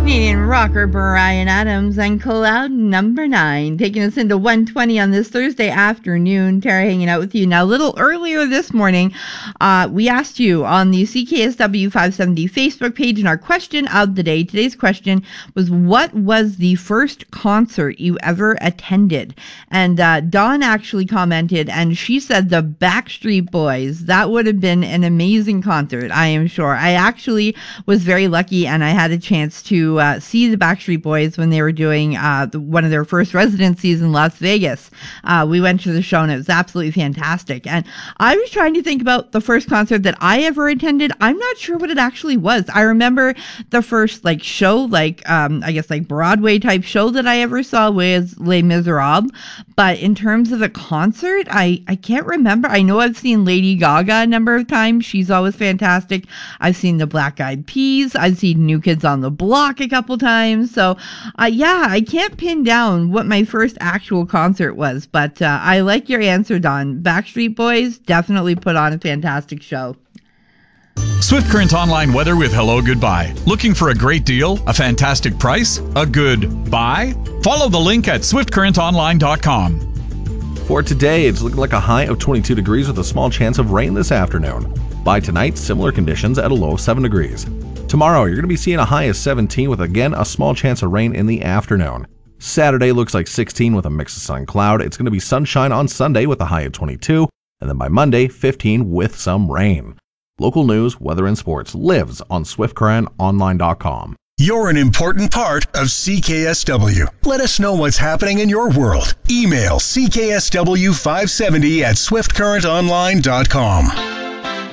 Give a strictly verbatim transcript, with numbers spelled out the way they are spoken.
Canadian rocker Bryan Adams and Cloud Number Nine, taking us into one twenty on this Thursday afternoon. Tara hanging out with you. Now, a little earlier this morning, uh, we asked you on the C K S W five seventy Facebook page, and our question of the day, today's question was, what was the first concert you ever attended? And uh, Dawn actually commented, and she said the Backstreet Boys. That would have been an amazing concert, I am sure. I actually was very lucky, and I had a chance to uh, see the Backstreet Boys when they were doing uh, the, one of their first residencies in Las Vegas. Uh, we went to the show, and it was absolutely fantastic. And I was trying to think about the first concert that I ever attended. I'm not sure what it actually was. I remember the first like show, like um, I guess like Broadway type show that I ever saw was Les Miserables. But in terms of a concert, I, I can't remember. I know I've seen Lady Gaga a number of times. She's always fantastic. I've seen the Black Eyed Peas. I've seen New Kids on the Block a couple times. So, uh, yeah, I can't pin down what my first actual concert was. But uh, I like your answer, Don. Backstreet Boys definitely put on a fantastic show. Swift Current Online weather with Hello Goodbye. Looking for a great deal? A fantastic price? A good buy? Follow the link at swift current online dot com. For today, it's looking like a high of twenty-two degrees with a small chance of rain this afternoon. By tonight, similar conditions at a low of seven degrees. Tomorrow, you're going to be seeing a high of seventeen with, again, a small chance of rain in the afternoon. Saturday looks like sixteen with a mix of sun and cloud. It's going to be sunshine on Sunday with a high of twenty-two. And then by Monday, fifteen with some rain. Local news, weather, and sports lives on swift current online dot com. You're an important part of C K S W. Let us know what's happening in your world. Email C K S W five seventy at swift current online dot com.